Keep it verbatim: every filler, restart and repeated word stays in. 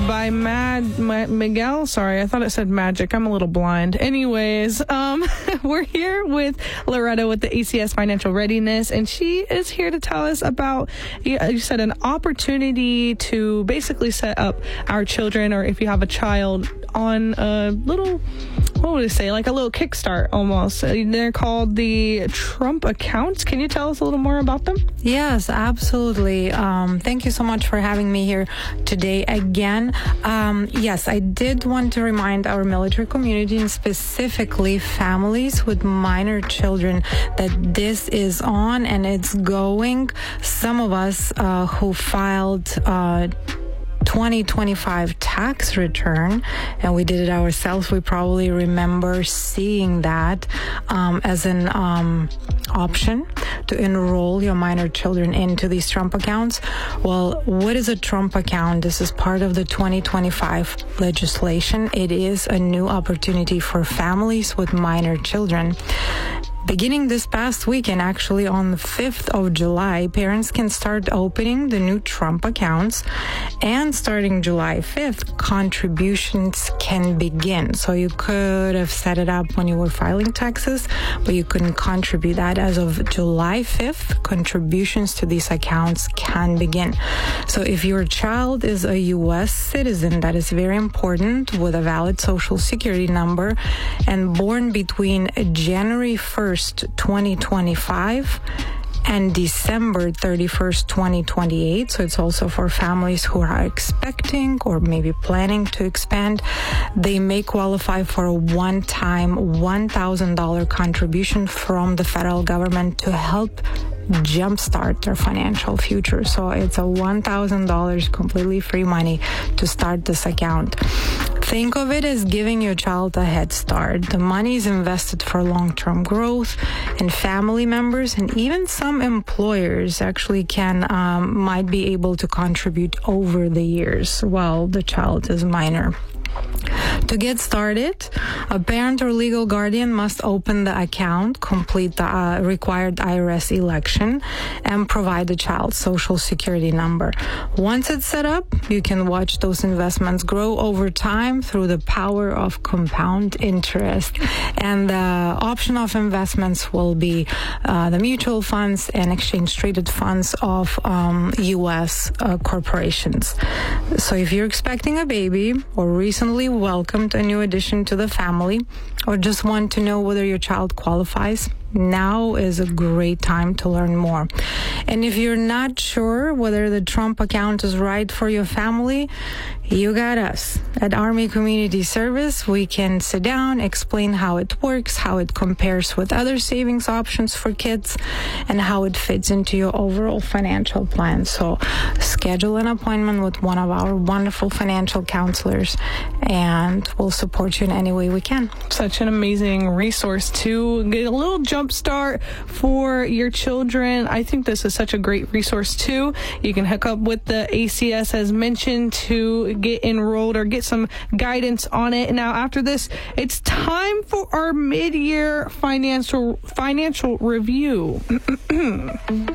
by Mad Ma- Miguel. Sorry, I thought it said Magic. I'm a little blind. Anyways, um, we're here with Loretta with the A C S Financial Readiness, and she is here to tell us about, you said, an opportunity to basically set up our children, or if you have a child, on a little, what would I say, like a little kickstart almost. They're called the Trump accounts. Can you tell us a little more about them? Yes, absolutely. Um, thank you so much for having me here today again. Um, yes, I did want to remind our military community, and specifically families with minor children, that this is on and it's going. Some of us uh, who filed uh, twenty twenty-five tax return, and we did it ourselves, we probably remember seeing that um, as an um, option to enroll your minor children into these Trump accounts. Well, what is a Trump account? This is part of the twenty twenty-five legislation. It is a new opportunity for families with minor children. Beginning this past weekend, actually on the fifth of July, parents can start opening the new Trump accounts, and starting July fifth, contributions can begin. So you could have set it up when you were filing taxes, but you couldn't contribute that. As of July fifth, contributions to these accounts can begin. So if your child is a U S citizen, that is very important, with a valid social security number, and born between January first, twenty twenty-five and December thirty-first, twenty twenty-eight. So it's also for families who are expecting or maybe planning to expand. They may qualify for a one-time one thousand dollars contribution from the federal government to help jumpstart their financial future. So it's a one thousand dollars completely free money to start this account. Think of it as giving your child a head start. The money is invested for long-term growth, and family members and even some employers actually can um, might be able to contribute over the years while the child is minor. To get started, a parent or legal guardian must open the account, complete the uh, required I R S election, and provide the child's social security number. Once it's set up, you can watch those investments grow over time through the power of compound interest. And the option of investments will be uh, the mutual funds and exchange-traded funds of um, U S uh, corporations. So if you're expecting a baby, or recently welcomed a new addition to the family, or just want to know whether your child qualifies, now is a great time to learn more. And if you're not sure whether the Trump account is right for your family, you got us. At Army Community Service, we can sit down, explain how it works, how it compares with other savings options for kids, and how it fits into your overall financial plan. So schedule an appointment with one of our wonderful financial counselors, and we'll support you in any way we can. Such an amazing resource to get a little jump start for your children. I think this is such a great resource too. You can hook up with the A C S as mentioned to get enrolled or get some guidance on it. Now, after this, it's time for our mid-year financial financial review.